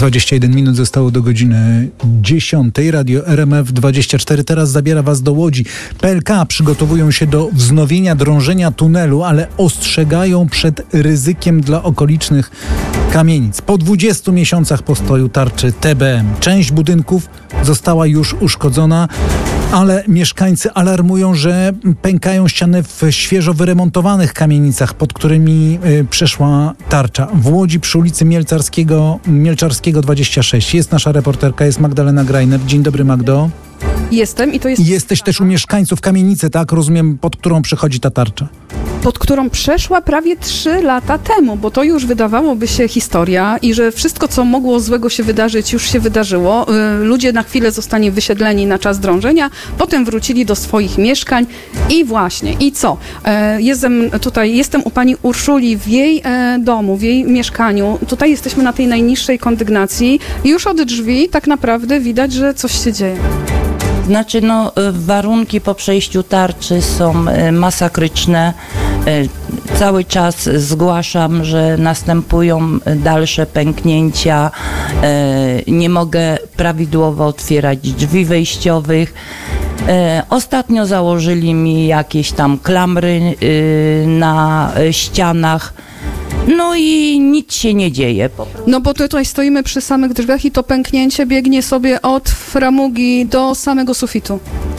21 minut zostało do godziny 10. Radio RMF24 teraz zabiera Was do Łodzi. PLK przygotowują się do wznowienia drążenia tunelu, ale ostrzegają przed ryzykiem dla okolicznych kamienic. Po 20 miesiącach postoju tarczy TBM część budynków została już uszkodzona, ale mieszkańcy alarmują, że pękają ściany w świeżo wyremontowanych kamienicach, pod którymi przeszła tarcza. W Łodzi przy ulicy Mielczarskiego 26 jest nasza reporterka, jest Magdalena Grajner. Dzień dobry, Magdo. Jestem i to jest... Jesteś też u mieszkańców kamienicy, tak? Rozumiem, pod którą przechodzi ta tarcza. Pod którą przeszła prawie 3 lata temu, bo to już wydawałoby się historia i że wszystko, co mogło złego się wydarzyć, już się wydarzyło. Ludzie na chwilę zostali wysiedleni na czas drążenia, potem wrócili do swoich mieszkań i właśnie, i co? Jestem u pani Urszuli w jej domu, w jej mieszkaniu. Tutaj jesteśmy na tej najniższej kondygnacji i już od drzwi tak naprawdę widać, że coś się dzieje. Znaczy, warunki po przejściu tarczy są masakryczne. Cały czas zgłaszam, że następują dalsze pęknięcia. Nie mogę prawidłowo otwierać drzwi wejściowych. Ostatnio założyli mi jakieś tam klamry na ścianach. No i nic się nie dzieje. No bo tutaj stoimy przy samych drzwiach i to pęknięcie biegnie sobie od framugi do samego sufitu.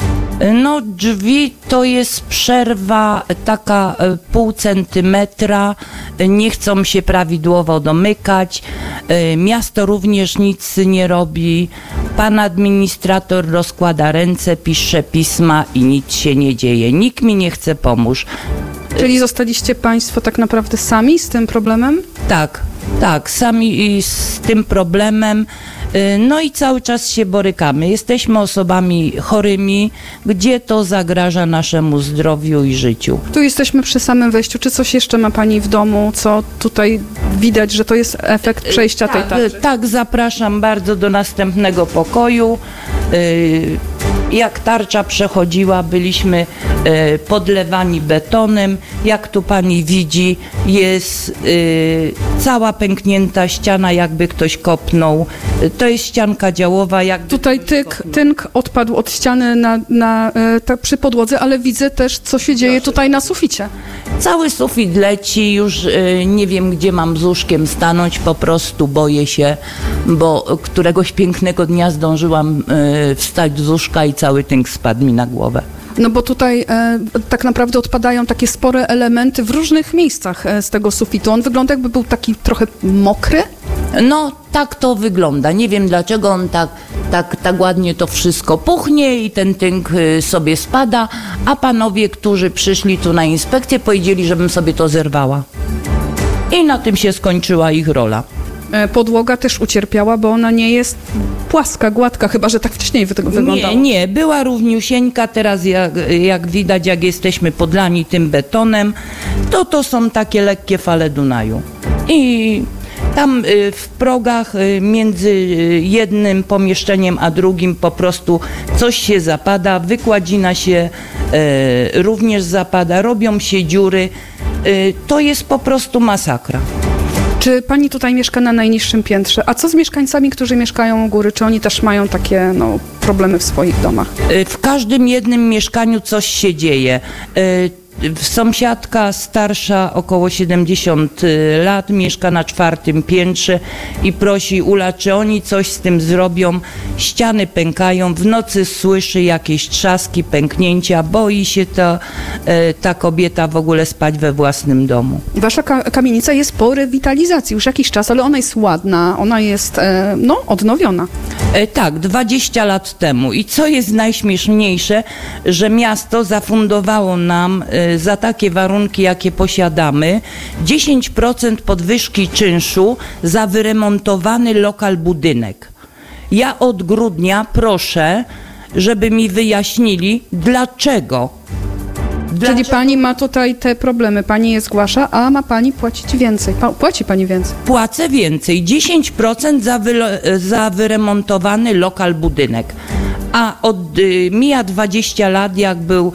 No drzwi to jest przerwa taka pół centymetra, nie chcą się prawidłowo domykać, miasto również nic nie robi, pan administrator rozkłada ręce, pisze pisma i nic się nie dzieje, nikt mi nie chce pomóc. Czyli zostaliście państwo tak naprawdę sami z tym problemem? Tak, sami z tym problemem. No i cały czas się borykamy. Jesteśmy osobami chorymi, gdzie to zagraża naszemu zdrowiu i życiu. Tu jesteśmy przy samym wejściu. Czy coś jeszcze ma pani w domu, co tutaj widać, że to jest efekt przejścia tej tarczy? Tak, zapraszam bardzo do następnego pokoju. Jak tarcza przechodziła, byliśmy podlewani betonem. Jak tu pani widzi, jest cała pęknięta ściana, jakby ktoś kopnął. To jest ścianka działowa. Tutaj tynk odpadł od ściany przy podłodze, ale widzę też, co się dzieje tutaj na suficie. Cały sufit leci, już nie wiem, gdzie mam z łóżkiem stanąć, po prostu boję się, bo któregoś pięknego dnia zdążyłam wstać z łóżka i cały tynk spadł mi na głowę. No bo tutaj tak naprawdę odpadają takie spore elementy w różnych miejscach z tego sufitu. On wygląda, jakby był taki trochę mokry. No tak to wygląda. Nie wiem, dlaczego on tak ładnie to wszystko puchnie i ten tynk sobie spada, a panowie, którzy przyszli tu na inspekcję, powiedzieli, żebym sobie to zerwała. I na tym się skończyła ich rola. Podłoga też ucierpiała, bo ona nie jest płaska, gładka, chyba że tak wcześniej wyglądała. Nie, była równiusieńka, teraz jak widać, jak jesteśmy podlani tym betonem, to są takie lekkie fale Dunaju. I tam w progach między jednym pomieszczeniem a drugim po prostu coś się zapada, wykładzina się również zapada, robią się dziury. To jest po prostu masakra. Czy pani tutaj mieszka na najniższym piętrze? A co z mieszkańcami, którzy mieszkają u góry? Czy oni też mają takie problemy w swoich domach? W każdym jednym mieszkaniu coś się dzieje. Sąsiadka starsza, około 70 lat, mieszka na 4. piętrze i prosi Ula, czy oni coś z tym zrobią. Ściany pękają, w nocy słyszy jakieś trzaski, pęknięcia, boi się ta kobieta w ogóle spać we własnym domu. Wasza kamienica jest po rewitalizacji już jakiś czas, ale ona jest ładna, ona jest odnowiona. Tak, 20 lat temu. I co jest najśmieszniejsze, że miasto zafundowało nam za takie warunki, jakie posiadamy, 10% podwyżki czynszu za wyremontowany lokal budynek. Ja od grudnia proszę, żeby mi wyjaśnili, dlaczego. Czyli pani ma tutaj te problemy, pani je zgłasza, a ma pani płacić więcej. Płaci pani więcej. Płacę więcej, 10% za wyremontowany lokal budynek. A mija 20 lat, jak był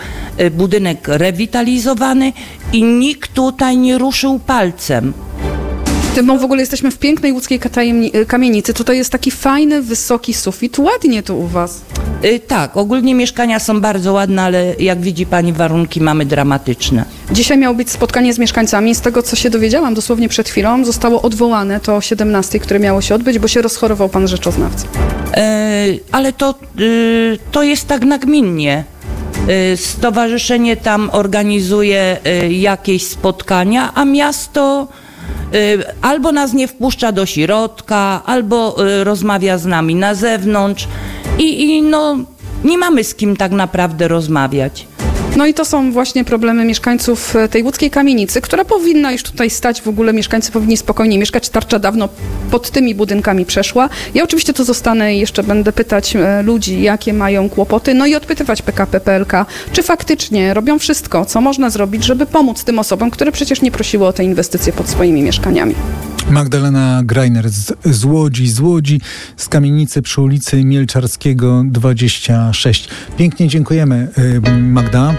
budynek rewitalizowany i nikt tutaj nie ruszył palcem. Bo w ogóle jesteśmy w pięknej łódzkiej kamienicy. Tutaj jest taki fajny, wysoki sufit. Ładnie tu u was. Tak, ogólnie mieszkania są bardzo ładne, ale jak widzi pani, warunki mamy dramatyczne. Dzisiaj miało być spotkanie z mieszkańcami. Z tego, co się dowiedziałam dosłownie przed chwilą, zostało odwołane to o 17, które miało się odbyć, bo się rozchorował pan rzeczoznawca. Ale to jest tak nagminnie. Stowarzyszenie tam organizuje jakieś spotkania, a miasto albo nas nie wpuszcza do środka, albo rozmawia z nami na zewnątrz i nie mamy z kim tak naprawdę rozmawiać. No i to są właśnie problemy mieszkańców tej łódzkiej kamienicy, która powinna już tutaj stać, w ogóle mieszkańcy powinni spokojnie mieszkać. Tarcza dawno pod tymi budynkami przeszła. Ja oczywiście to zostanę i jeszcze będę pytać ludzi, jakie mają kłopoty, no i odpytywać PKP PLK, czy faktycznie robią wszystko, co można zrobić, żeby pomóc tym osobom, które przecież nie prosiły o te inwestycje pod swoimi mieszkaniami. Magdalena Greiner z Łodzi, z kamienicy przy ulicy Mielczarskiego 26. Pięknie dziękujemy, Magda.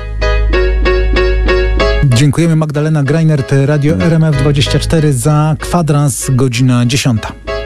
Dziękujemy, Magdalena Greiner, Radio RMF 24 za kwadrans, godzina 10.